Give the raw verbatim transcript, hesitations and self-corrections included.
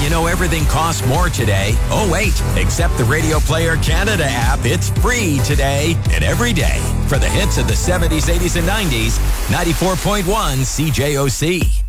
you know everything costs more today? Oh, wait. Accept the Radio Player Canada app. It's free today and every day. For the hits of the seventies, eighties, and nineties, ninety-four point one C J O C.